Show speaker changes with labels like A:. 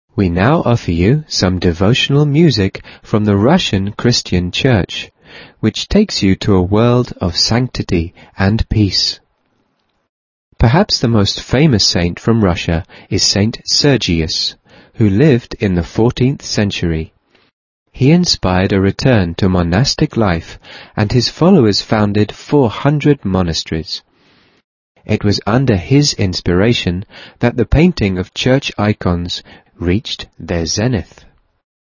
A: We now offer you some devotional music from the Russian Christian Church, which takes you to a world of sanctity and peace. Perhaps the most famous saint from Russia is Saint Sergius, who lived in the 14th century. He inspired a return to monastic life, and his followers founded 400 monasteries. It was under his inspiration that the painting of church icons reached their zenith.